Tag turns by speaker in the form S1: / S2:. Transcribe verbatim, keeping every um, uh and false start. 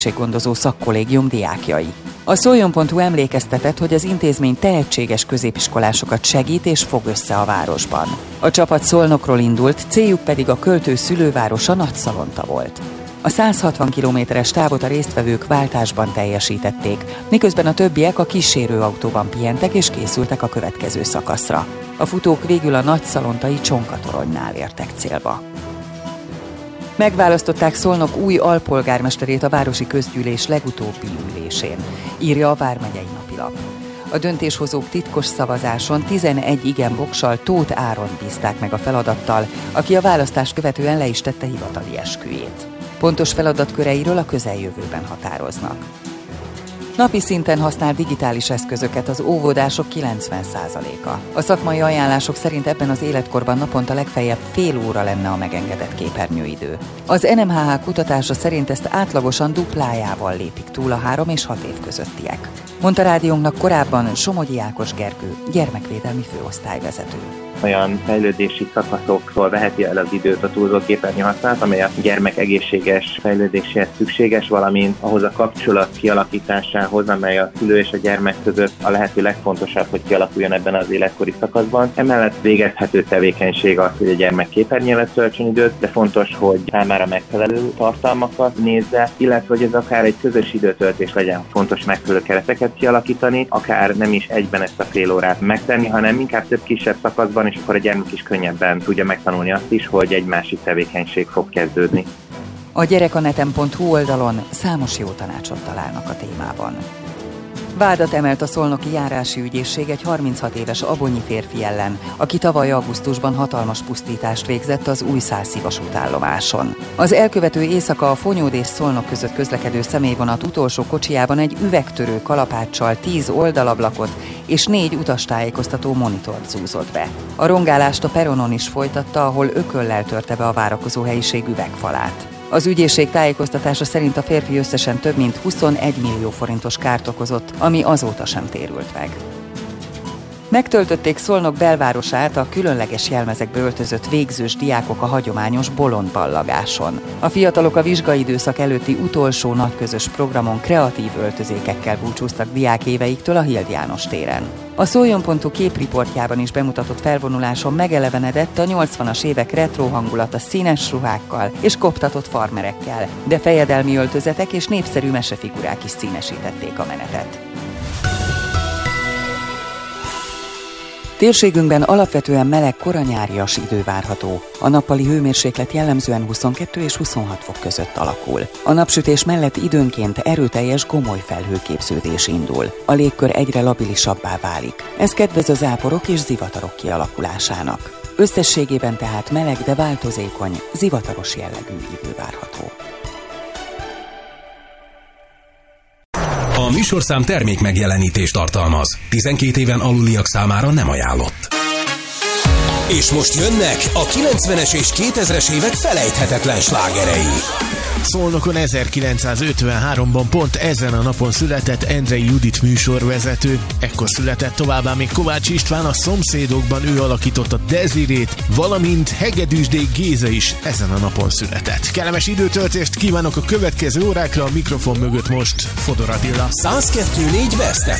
S1: gondozó szakkollégium diákjai. A Szoljon pont hu emlékeztetett, hogy az intézmény tehetséges középiskolásokat segít és fog össze a városban. A csapat Szolnokról indult, céljuk pedig a költő szülővárosa Nagyszalonta volt. A száz hatvan kilométeres távot a résztvevők váltásban teljesítették, miközben a többiek a kísérőautóban pihentek és készültek a következő szakaszra. A futók végül a nagyszalontai Csonka-toronynál értek célba. Megválasztották Szolnok új alpolgármesterét a városi közgyűlés legutóbbi ülésén, írja a Vármegyei Napilap. A döntéshozók titkos szavazáson tizenegy igen voksal Tóth Áront bízták meg a feladattal, aki a választás követően le is tette hivatali esküjét. Pontos feladatköreiről a közeljövőben határoznak. Napi szinten használ digitális eszközöket az óvodások kilencven százaléka. A szakmai ajánlások szerint ebben az életkorban naponta legfeljebb fél óra lenne a megengedett képernyőidő. Az en em há há kutatása szerint ezt átlagosan duplájával lépik túl a három és hat év közöttiek. Mondta rádiónknak korábban Somogyi Ákos Gergő, gyermekvédelmi főosztályvezető.
S2: Olyan fejlődési szakaszokról veheti el az időt a túlzott képernyő használat, amely a gyermek egészséges fejlődéséhez szükséges, valamint ahhoz a kapcsolat kialakításához, amely a szülő és a gyermek között a lehető legfontosabb, hogy kialakuljon ebben az életkori szakaszban. Emellett végezhető tevékenység az, hogy a gyermek képernyővel töltsön időt, de fontos, hogy számára megfelelő tartalmakat nézze, illetve hogy ez akár egy közös időtöltés legyen. Fontos megfelelő kereteket kialakítani, akár nem is egyben ezt a fél órát megtenni, hanem inkább több kisebb szakaszban, és akkor a gyermek is könnyebben tudja megtanulni azt is, hogy egy másik tevékenység fog kezdődni.
S1: A gyerekaneten pont hu oldalon számos jó tanácsot találnak a témában. Vádat emelt a szolnoki járási ügyészség egy harminchat éves abonyi férfi ellen, aki tavaly augusztusban hatalmas pusztítást végzett az Újszálszi vasútállomáson. Az elkövető éjszaka a Fonyód és Szolnok között közlekedő személyvonat utolsó kocsijában egy üvegtörő kalapáccsal tíz oldalablakot és négy utastájékoztató monitort zúzott be. A rongálást a peronon is folytatta, ahol ököllel törte be a várakozó helyiség üvegfalát. Az ügyészség tájékoztatása szerint a férfi összesen több mint huszonegy millió forintos kárt okozott, ami azóta sem térült meg. Megtöltötték Szolnok belvárosát a különleges jelmezekbe öltözött végzős diákok a hagyományos bolond ballagáson. A fiatalok a vizsgaidőszak előtti utolsó nagy közös programon kreatív öltözékekkel búcsúztak diákéveiktől a Hild János téren. A Szoljon pont hu képriportjában is bemutatott felvonuláson megelevenedett a nyolcvanas évek retro hangulata színes ruhákkal és koptatott farmerekkel, de fejedelmi öltözetek és népszerű mesefigurák is színesítették a menetet. Térségünkben alapvetően meleg koranyárias idő várható. A nappali hőmérséklet jellemzően huszonkettő és huszonhat fok között alakul. A napsütés mellett időnként erőteljes gomoly felhőképződés indul. A légkör egyre labilisabbá válik. Ez kedvez a záporok és zivatarok kialakulásának. Összességében tehát meleg, de változékony, zivataros jellegű idő várható.
S3: A műsorszám termék megjelenítést tartalmaz. tizenkét éven aluliak számára nem ajánlott. És most jönnek a kilencvenes és kétezres évek felejthetetlen slágerei.
S4: Szolnokon ezerkilencszázötvenháromban pont ezen a napon született Endrei Judit műsorvezető. Ekkor született továbbá még Kovács István, a Szomszédokban ő alakította Desirét, valamint Hegedűsdé Géza is ezen a napon született. Kellemes időtöltést kívánok a következő órákra, a mikrofon mögött most Fodor Attila.
S3: száz kettő négy Best ef